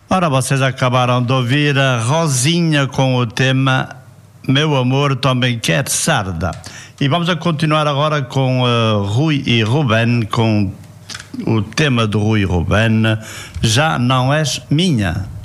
Ora, vocês acabaram de ouvir a Rosinha com o tema Meu Amor Também Quer Sarda. E vamos a continuar agora com Rui e Ruben, com o tema do Rui e Ruben, Já Não És Minha.